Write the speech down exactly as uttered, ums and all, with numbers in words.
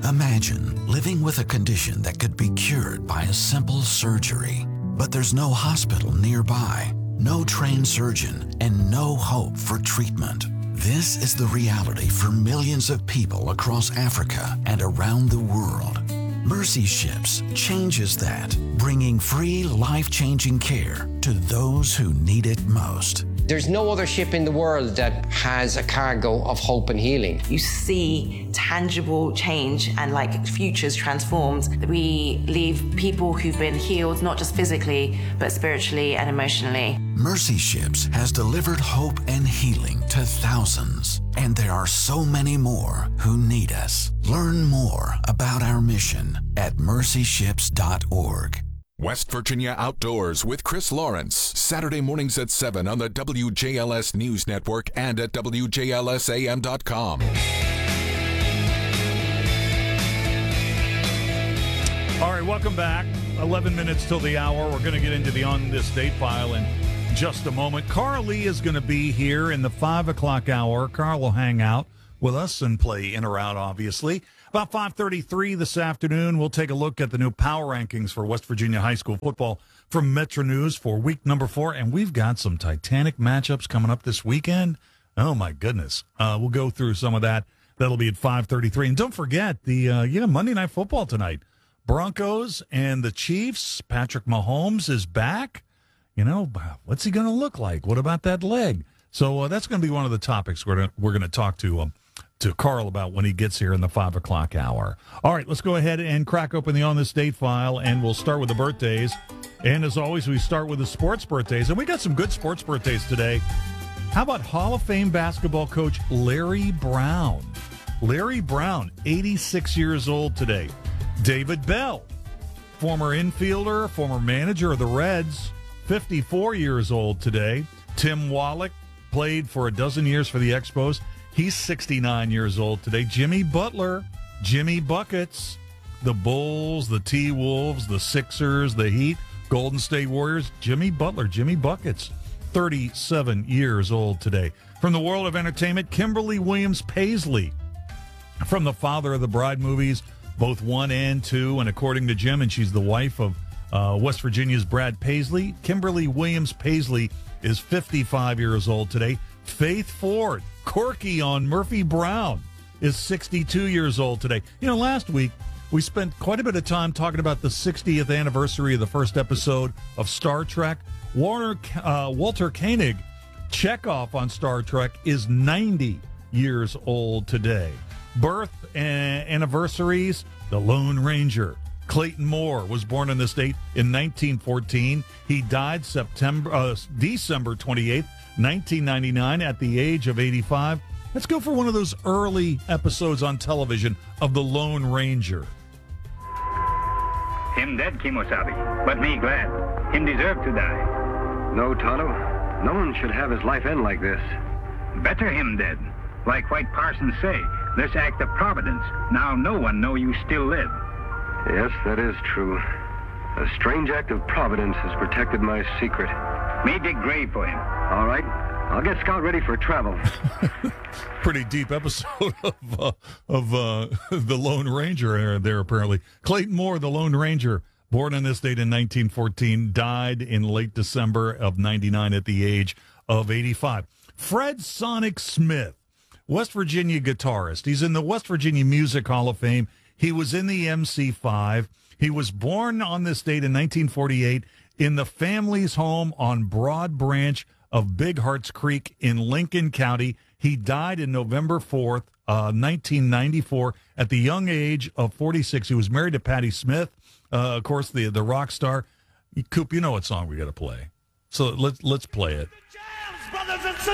Imagine living with a condition that could be cured by a simple surgery, but there's no hospital nearby, no trained surgeon, and no hope for treatment. This is the reality for millions of people across Africa and around the world. Mercy Ships changes that, bringing free, life-changing care to those who need it most. There's no other ship in the world that has a cargo of hope and healing. You see tangible change and like futures transformed. We leave people who've been healed, not just physically, but spiritually and emotionally. Mercy Ships has delivered hope and healing to thousands, and there are so many more who need us. Learn more about our mission at mercy ships dot org. West Virginia Outdoors with Chris Lawrence, Saturday mornings at seven on the W J L S News Network and at W J L S A M dot com. All right, welcome back. eleven minutes till the hour. We're going to get into the On This Date file in just a moment. Carl Lee is going to be here in the five o'clock hour. Carl will hang out with us and play in or out, obviously. About five thirty-three this afternoon, we'll take a look at the new power rankings for West Virginia high school football from Metro News for week number four. And we've got some Titanic matchups coming up this weekend. Oh, my goodness. Uh, we'll go through some of that. That'll be at five thirty-three. And don't forget, the uh, yeah, Monday Night Football tonight. Broncos and the Chiefs. Patrick Mahomes is back. You know, what's he going to look like? What about that leg? So uh, that's going to be one of the topics we're gonna, we're going to talk to um, to Carl about when he gets here in the five o'clock hour. All right, let's go ahead and crack open the On This Date file, and we'll start with the birthdays. And as always, we start with the sports birthdays, and we got some good sports birthdays today. How about Hall of Fame basketball coach Larry Brown? Larry Brown, eighty-six years old today. David Bell, former infielder, former manager of the Reds, fifty-four years old today. Tim Wallach played for a dozen years for the Expos. He's sixty-nine years old today. Jimmy Butler, Jimmy Buckets, the Bulls, the T-Wolves, the Sixers, the Heat, Golden State Warriors. Jimmy Butler, Jimmy Buckets, thirty-seven years old today. From the world of entertainment, Kimberly Williams Paisley, from the Father of the Bride movies, both one and two, and according to Jim, and she's the wife of uh, West Virginia's Brad Paisley, Kimberly Williams Paisley is fifty-five years old today. Faith Ford, Corky on Murphy Brown, is sixty-two years old today. You know, last week, we spent quite a bit of time talking about the sixtieth anniversary of the first episode of Star Trek. Warner, uh, Walter Koenig, Chekhov on Star Trek, is ninety years old today. Birth uh, anniversaries, the Lone Ranger. Clayton Moore was born on this date in nineteen fourteen. He died September, uh, December twenty-eighth, nineteen ninety-nine, at the age of eighty-five. Let's go for one of those early episodes on television of the Lone Ranger. Him dead, Kimosabe, but me glad. Him deserve to die. No, Tonto. No one should have his life end like this. Better him dead. Like White Parsons say, this act of providence, now no one know you still live. Yes, that is true. A strange act of providence has protected my secret. Me dig grave for him. All right. I'll get Scout ready for travel. Pretty deep episode of uh, of uh, the Lone Ranger there, apparently. Clayton Moore, the Lone Ranger, born on this date in nineteen fourteen, died in late December of ninety-nine at the age of eighty-five. Fred Sonic Smith, West Virginia guitarist. He's in the West Virginia Music Hall of Fame. He was in the M C five. He was born on this date in nineteen forty-eight in the family's home on Broad Branch of Big Hearts Creek in Lincoln County. He died in November fourth, uh, nineteen ninety-four, at the young age of forty-six. He was married to Patti Smith, uh, of course, the the rock star. Coop, you know what song we got to play, so let's let's play it.